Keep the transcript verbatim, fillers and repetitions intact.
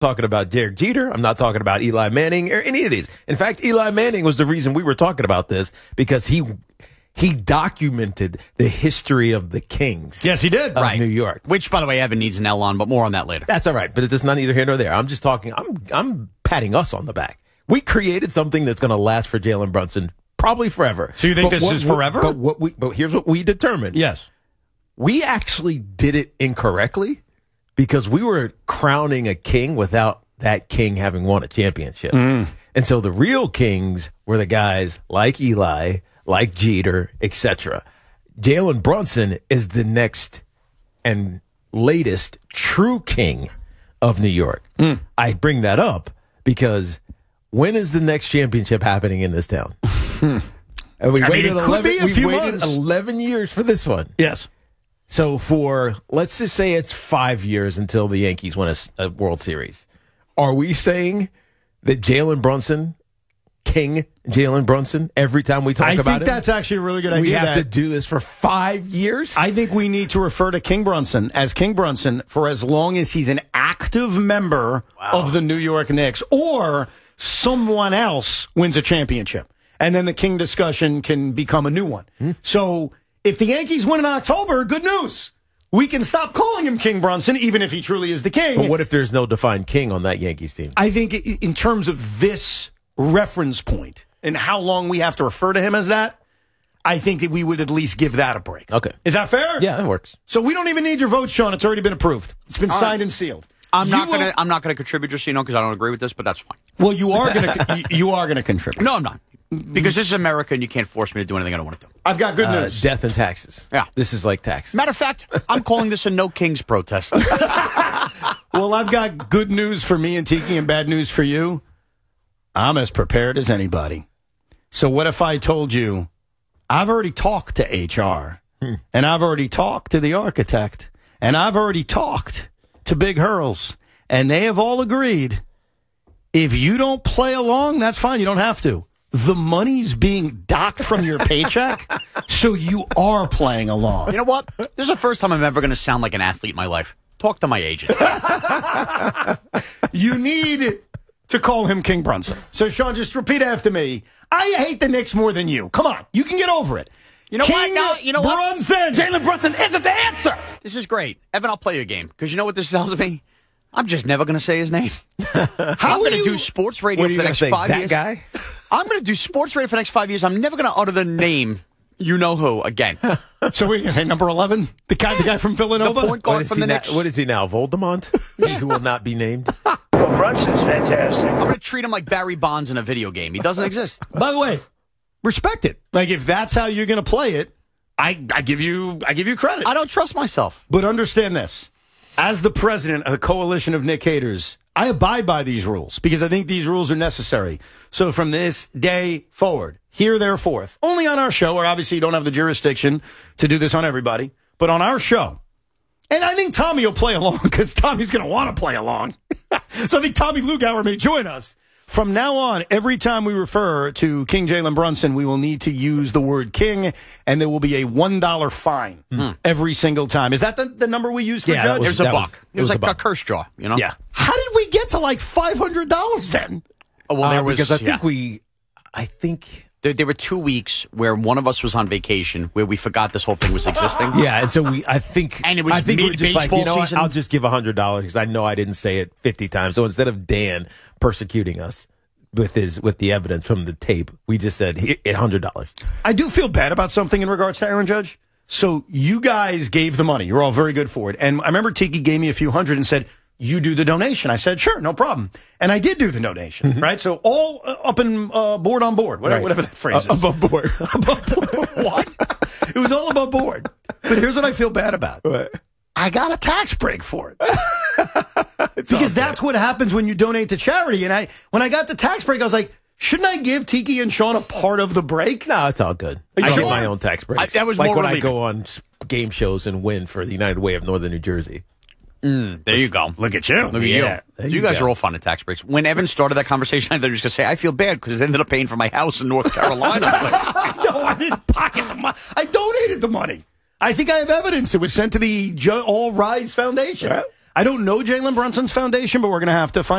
talking about Derek Jeter. I'm not talking about Eli Manning or any of these. In fact, Eli Manning was the reason we were talking about this because he he documented the history of the Kings. Yes, he did. Of Right. New York. Which, by the way, Evan needs an L on, but more on that later. That's all right, but it's not either here nor there. I'm just talking. I'm I'm patting us on the back. We created something that's going to last for Jalen Brunson probably forever. So you think But this what is we- forever? But what we but here's what we determined. Yes. We actually did it incorrectly because we were crowning a king without that king having won a championship. Mm. And so the real kings were the guys like Eli, like Jeter, et cetera. Jalen Brunson is the next and latest true king of New York. Mm. I bring that up because when is the next championship happening in this town? And we I mean, waited it could eleven, be a we few waited months. eleven years for this one. Yes. So for, let's just say it's five years until the Yankees win a, s- a World Series. Are we saying that Jalen Brunson, King Jalen Brunson, every time we talk I about think it, that's actually a really good idea. we have to that- do this for five years? I think we need to refer to King Brunson as King Brunson for as long as he's an active member of the New York Knicks or someone else wins a championship. And then the King discussion can become a new one. Hmm. So if the Yankees win in October, good news. We can stop calling him King Brunson, even if he truly is the king. But what if there's no defined king on that Yankees team? I think i- in terms of this reference point and how long we have to refer to him as that, I think that we would at least give that a break. Okay. Is that fair? Yeah, that works. So we don't even need your vote, Sean. It's already been approved. It's been All signed right. and sealed. I'm You not will- gonna. I'm not gonna contribute, just so you know, because I don't agree with this. But that's fine. Well, you are gonna. you are gonna contribute. No, I'm not, because this is America, and you can't force me to do anything I don't want to do. I've got good Uh, news. death and taxes. Yeah. This is like tax. Matter of fact, I'm calling this a no kings protest. Well, I've got good news for me and Tiki and bad news for you. I'm as prepared as anybody. So what if I told you I've already talked to H R and I've already talked to the architect and I've already talked to Big Hurls and they have all agreed if you don't play along, that's fine. You don't have to. The money's being docked from your paycheck, so you are playing along. You know what? This is the first time I'm ever going to sound like an athlete in my life. Talk to my agent. You need to call him King Brunson. So, Sean, just repeat after me. I hate the Knicks more than you. Come on. You can get over it. You know King what? No, you know what? Brunson. Jalen Brunson isn't the answer. This is great. Evan, I'll play you a game, because you know what this tells me? I'm just never going to say his name. How I'm going to you- do sports radio What are for you the going to next say? five That years. guy? I'm going to do sports radio for the next five years. I'm never going to utter the name, you know who, again. So, we're going to say number eleven? The guy, the guy from Villanova? The point guard What is, from he the now, Knicks. what is he now? Voldemort? He who will not be named? Well, Brunson's fantastic. I'm going to treat him like Barry Bonds in a video game. He doesn't exist. By the way, respect it. Like, if that's how you're going to play it, I, I give you I give you credit. I don't trust myself. But understand this. As the president of the coalition of Nick haters, I abide by these rules because I think these rules are necessary. So from this day forward, here, thereforth, only on our show, where obviously you don't have the jurisdiction to do this on everybody, but on our show. And I think Tommy will play along because Tommy's going to want to play along. So I think Tommy Lugauer may join us. From now on, every time we refer to King Jalen Brunson, we will need to use the word king, and there will be a one dollar fine every single time. Is that the, the number we used for Yeah, that judge? was- There's a that buck. was- it it was, was a like a, buck. curse jaw, you know? Yeah. How did we get to like five hundred dollars then? Oh, well, Uh, there was, because I think yeah. we, I think, There, there were two weeks where one of us was on vacation, where we forgot this whole thing was existing. yeah, and so we, I think, And it was I think we're just like, mid-baseball you know what, season. I'll just give one hundred dollars because I know I didn't say it fifty times. So instead of Dan persecuting us with his, with the evidence from the tape, we just said, here, one hundred dollars. I do feel bad about something in regards to Aaron Judge. So you guys gave the money. You're all very good for it. And I remember Tiki gave me a few hundred and said, you do the donation. I said, sure, no problem. And I did do the donation, right? So all uh, up and uh, board on board, whatever, Right. whatever that phrase Uh, is. above board. Above board. What? It was all above board. But here's what I feel bad about. What? I got a tax break for it. Because that's what happens when you donate to charity. And I, when I got the tax break, I was like, shouldn't I give Tiki and Sean a part of the break? No, it's all good. Are you I get sure? my own tax breaks. I- that was like more when relieving. I go on s- game shows and win for the United Way of Northern New Jersey. There you go. Look at you. Look at Yeah, there you. You you guys go. are all fun at tax breaks. When Evan started that conversation, I thought he was going to say, I feel bad because it ended up paying for my house in North Carolina. I was like, No, I didn't pocket the money. I donated the money. I think I have evidence. It was sent to the Jo- All Rise Foundation. Right. I don't know Jalen Brunson's foundation, but we're going to have to find